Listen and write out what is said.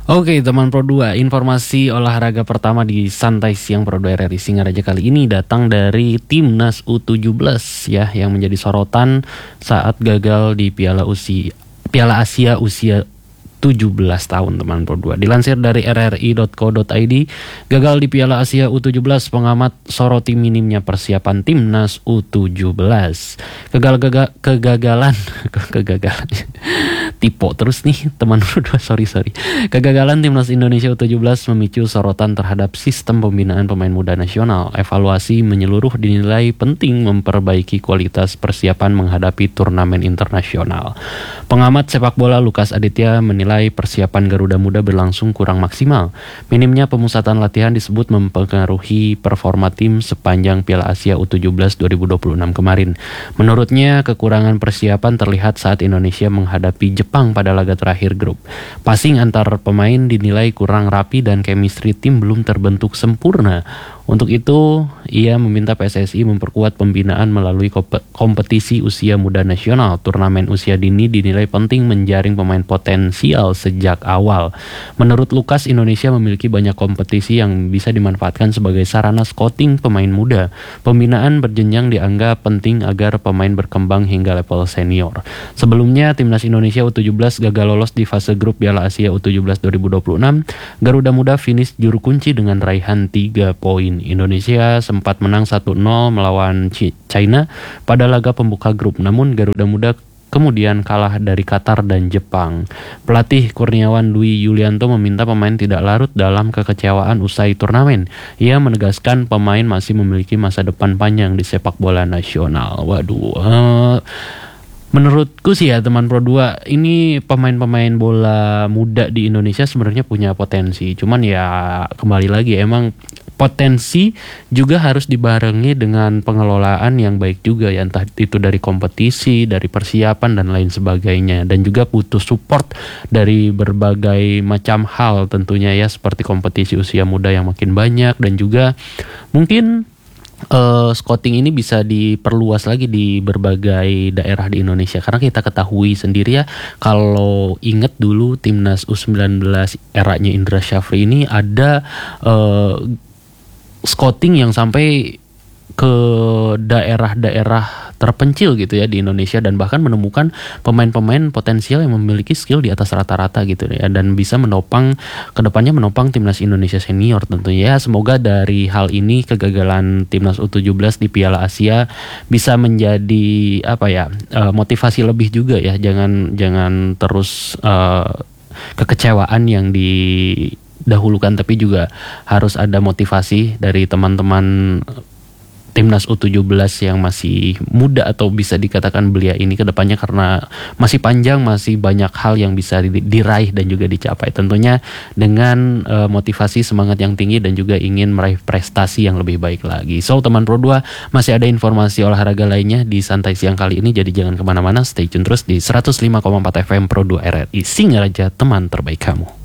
Oke teman Pro 2, informasi olahraga pertama di Santai Siang Pro 2 RRI Singaraja kali ini datang dari Timnas U17 ya, yang menjadi sorotan saat gagal di Piala Asia usia 17 tahun teman Pro 2. Dilansir dari rri.co.id, gagal di Piala Asia U17, pengamat soroti minimnya persiapan Timnas U17. Kegagalan tipe terus nih teman Pro 2, sorry. Kegagalan Timnas Indonesia U17 memicu sorotan terhadap sistem pembinaan pemain muda nasional. Evaluasi menyeluruh dinilai penting memperbaiki kualitas persiapan menghadapi turnamen internasional. Pengamat sepak bola Lukas Aditya menilai persiapan Garuda Muda berlangsung kurang maksimal. Minimnya pemusatan latihan disebut mempengaruhi performa tim sepanjang Piala Asia U17 2026 kemarin. Menurutnya, kekurangan persiapan terlihat saat Indonesia menghadapi Jepang pada laga terakhir grup. Passing antar pemain dinilai kurang rapi dan chemistry tim belum terbentuk sempurna. Untuk itu, ia meminta PSSI memperkuat pembinaan melalui kompetisi usia muda nasional. Turnamen usia dini dinilai penting menjaring pemain potensial sejak awal. Menurut Lukas, Indonesia memiliki banyak kompetisi yang bisa dimanfaatkan sebagai sarana scouting pemain muda. Pembinaan berjenjang dianggap penting agar pemain berkembang hingga level senior. Sebelumnya, Timnas Indonesia U17 gagal lolos di fase grup Piala Asia U17 2026. Garuda Muda finish juru kunci dengan raihan 3 poin. Indonesia sempat menang 1-0 melawan China pada laga pembuka grup, namun Garuda Muda kemudian kalah dari Qatar dan Jepang. Pelatih Kurniawan Dwi Yulianto meminta pemain tidak larut dalam kekecewaan usai turnamen. Ia menegaskan pemain masih memiliki masa depan panjang di sepak bola nasional. Menurutku sih ya teman Pro 2, ini pemain-pemain bola muda di Indonesia sebenarnya punya potensi. Cuman ya kembali lagi, emang potensi juga harus dibarengi dengan pengelolaan yang baik juga ya, entah itu dari kompetisi, dari persiapan dan lain sebagainya. Dan juga butuh support dari berbagai macam hal tentunya ya, seperti kompetisi usia muda yang makin banyak, dan juga mungkin scouting ini bisa diperluas lagi di berbagai daerah di Indonesia, karena kita ketahui sendiri ya, kalau inget dulu Timnas U19 eranya Indra Syafri ini ada scouting yang sampai ke daerah-daerah terpencil gitu ya di Indonesia, dan bahkan menemukan pemain-pemain potensial yang memiliki skill di atas rata-rata gitu ya, dan bisa kedepannya menopang Timnas Indonesia senior tentunya ya. Semoga dari hal ini kegagalan Timnas U17 di Piala Asia bisa menjadi motivasi lebih juga ya, jangan terus kekecewaan yang didahulukan, tapi juga harus ada motivasi dari teman-teman Timnas U17 yang masih muda, atau bisa dikatakan belia ini ke depannya, karena masih panjang, masih banyak hal yang bisa diraih dan juga dicapai. Tentunya dengan motivasi, semangat yang tinggi, dan juga ingin meraih prestasi yang lebih baik lagi. So teman Pro 2, masih ada informasi olahraga lainnya di Santai Siang kali ini, jadi jangan kemana-mana, stay tune terus di 105,4 FM Pro 2 RRI Singaraja, teman terbaik kamu.